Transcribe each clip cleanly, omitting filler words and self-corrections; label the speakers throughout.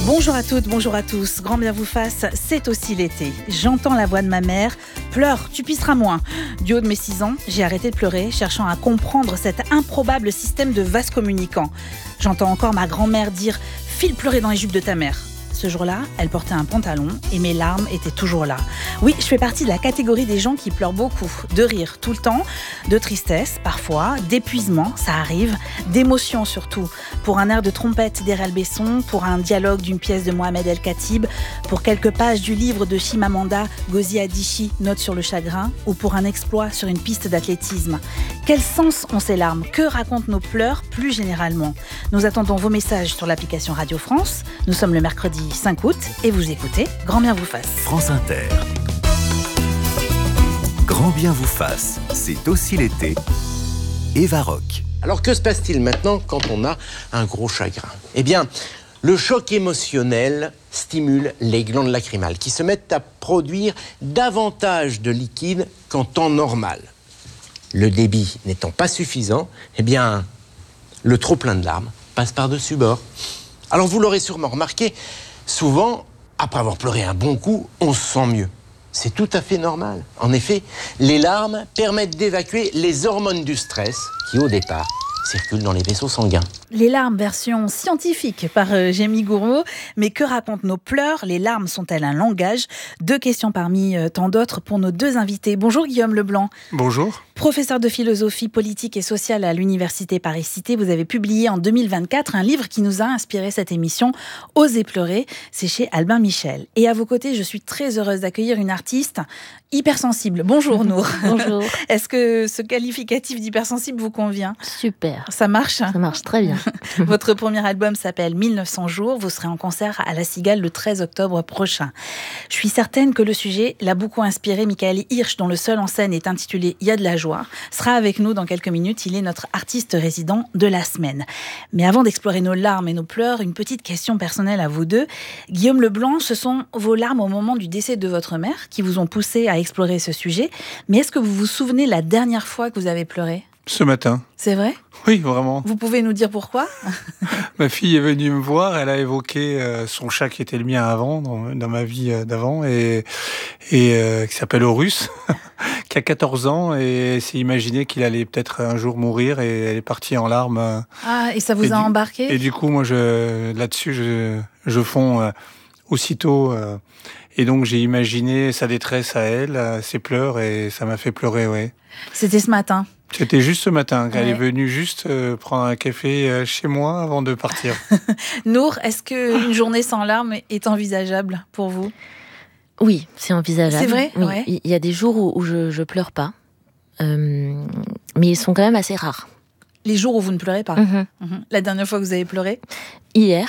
Speaker 1: Bonjour à toutes, bonjour à tous. Grand bien vous fasse, c'est aussi l'été. J'entends la voix de ma mère. Pleure, tu pisseras moins. Du haut de mes 6 ans, j'ai arrêté de pleurer, cherchant à comprendre cet improbable système de vases communicants. J'entends encore ma grand-mère dire « File pleurer dans les jupes de ta mère ». Ce jour-là, elle portait un pantalon et mes larmes étaient toujours là. Oui, je fais partie de la catégorie des gens qui pleurent beaucoup, de rire tout le temps, de tristesse parfois, d'épuisement, ça arrive, d'émotion surtout. Pour un air de trompette d'Erel Besson, pour un dialogue d'une pièce de Mohamed El Khatib, pour quelques pages du livre de Chimamanda Ngozi Adichie, Notes sur le chagrin, ou pour un exploit sur une piste d'athlétisme. Quel sens ont ces larmes ? Que racontent nos pleurs plus généralement ? Nous attendons vos messages sur l'application Radio France. Nous sommes le mercredi 5 août et vous écoutez Grand bien vous fasse.
Speaker 2: France Inter. Grand bien vous fasse, c'est aussi l'été. Eva Rock.
Speaker 3: Alors que se passe-t-il maintenant quand on a un gros chagrin ? Eh bien, le choc émotionnel stimule les glandes lacrymales qui se mettent à produire davantage de liquide qu'en temps normal. Le débit n'étant pas suffisant, eh bien, le trop-plein de larmes passe par-dessus bord. Alors vous l'aurez sûrement remarqué, souvent, après avoir pleuré un bon coup, on se sent mieux. C'est tout à fait normal. En effet, les larmes permettent d'évacuer les hormones du stress qui, au départ, circulent dans les vaisseaux sanguins.
Speaker 1: Les larmes, version scientifique par Jamie Gouraud. Mais que racontent nos pleurs ? Les larmes sont-elles un langage ? 2 questions parmi tant d'autres pour nos 2 invités. Bonjour Guillaume Leblanc.
Speaker 4: Bonjour.
Speaker 1: Professeur de philosophie politique et sociale à l'Université Paris-Cité, vous avez publié en 2024 un livre qui nous a inspiré cette émission, Oser pleurer, c'est chez Albin Michel. Et à vos côtés, je suis très heureuse d'accueillir une artiste hypersensible. Bonjour Nour.
Speaker 5: Bonjour.
Speaker 1: Est-ce que ce qualificatif d'hypersensible vous convient ?
Speaker 5: Super.
Speaker 1: Ça marche ?
Speaker 5: Ça marche très bien.
Speaker 1: Votre premier album s'appelle 1900 jours. Vous serez en concert à La Cigale le 13 octobre prochain. Je suis certaine que le sujet l'a beaucoup inspiré. Michael Hirsch, dont le seul en scène est intitulé « Il y a de la joie », sera avec nous dans quelques minutes. Il est notre artiste résident de la semaine. Mais avant d'explorer nos larmes et nos pleurs, une petite question personnelle à vous deux. Guillaume Leblanc, ce sont vos larmes au moment du décès de votre mère qui vous ont poussé à explorer ce sujet. Mais est-ce que vous vous souvenez la dernière fois que vous avez pleuré ?
Speaker 4: Ce matin.
Speaker 1: C'est vrai ?
Speaker 4: Oui, vraiment.
Speaker 1: Vous pouvez nous dire pourquoi ?
Speaker 4: Ma fille est venue me voir, elle a évoqué son chat qui était le mien avant, dans ma vie d'avant, et qui s'appelle Horus, qui a 14 ans, et elle s'est imaginé qu'il allait peut-être un jour mourir, et elle est partie en larmes.
Speaker 1: Ah, et ça vous a embarqué ?
Speaker 4: Et du coup, moi, là-dessus, je fonds aussitôt. Et donc, j'ai imaginé sa détresse à elle, ses pleurs, et ça m'a fait pleurer, ouais.
Speaker 1: C'était ce matin ?
Speaker 4: C'était juste ce matin, qu'elle
Speaker 1: Ouais.
Speaker 4: est venue juste prendre un café chez moi avant de partir.
Speaker 1: Nour, est-ce qu'une journée sans larmes est envisageable pour vous ?
Speaker 5: Oui, c'est envisageable.
Speaker 1: C'est vrai ?
Speaker 5: Oui.
Speaker 1: Ouais.
Speaker 5: Il y a des jours où je pleure pas, mais ils sont quand même assez rares.
Speaker 1: Les jours où vous ne pleurez pas.
Speaker 5: Mhm.
Speaker 1: La dernière fois que vous avez pleuré ?
Speaker 5: Hier.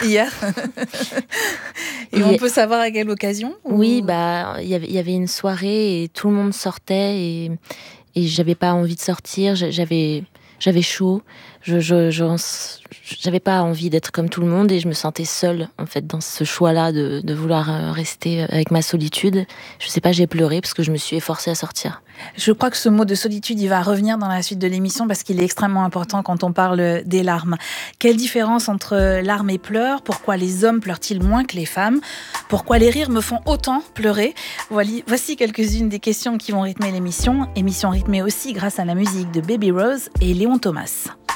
Speaker 1: Et on peut savoir à quelle occasion ?
Speaker 5: Oui, il y avait une soirée et tout le monde sortait et j'avais pas envie de sortir. J'avais chaud. J'avais pas envie d'être comme tout le monde et je me sentais seule en fait dans ce choix-là de vouloir rester avec ma solitude. Je sais pas, j'ai pleuré parce que je me suis efforcée à sortir.
Speaker 1: Je crois que ce mot de solitude, il va revenir dans la suite de l'émission parce qu'il est extrêmement important quand on parle des larmes. Quelle différence entre larmes et pleurs ? Pourquoi les hommes pleurent-ils moins que les femmes ? Pourquoi les rires me font autant pleurer ? Voici quelques-unes des questions qui vont rythmer l'émission. Émission rythmée aussi grâce à la musique de Baby Rose et Léon Thomas.